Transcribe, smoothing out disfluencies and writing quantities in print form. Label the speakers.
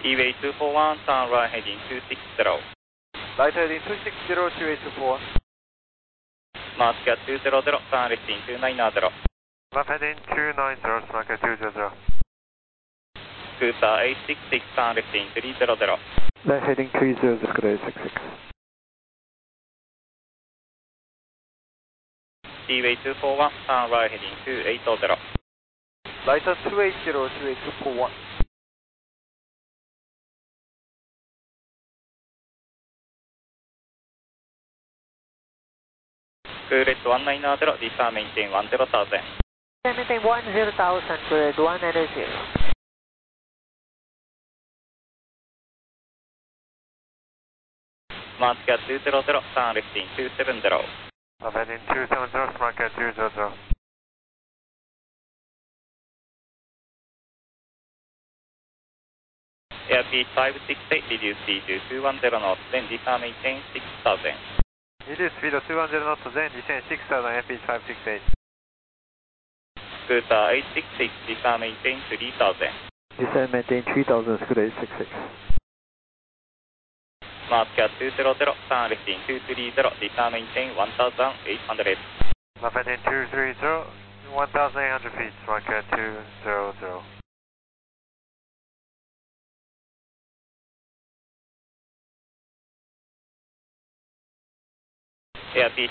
Speaker 1: E-way 241, turn right heading 260.
Speaker 2: Right heading 260 to A241.
Speaker 1: Mars Cat 200, turn left in 290.
Speaker 2: Left heading 290, Smarket 200.
Speaker 1: Scooter 866, turn left in 300.
Speaker 2: Left heading 300, Scooter 866.
Speaker 1: E-way 241, turn right heading 280.
Speaker 2: Right on 280 to A241.
Speaker 1: Coolest 190, descend maintain 10,000.
Speaker 3: Maintain 10,000, Coolest 190.
Speaker 1: Mars Cat 200, turn left in 270.
Speaker 2: Left heading 270, Smarket 200.
Speaker 1: Airspeed 568, reduce speed to 210 knots, then descend maintain 6000.
Speaker 2: Reduce speed 210 knots, then descend 6000, Airspeed 568.
Speaker 1: Scooter 866, descend maintain 3000.
Speaker 2: Descend maintain 3000, Scooter 866.
Speaker 1: Mars Cat 200, turn left in 230, descend maintain 1800.
Speaker 2: Left heading 230, 1800 feet, Smarket 200.
Speaker 1: Airspeed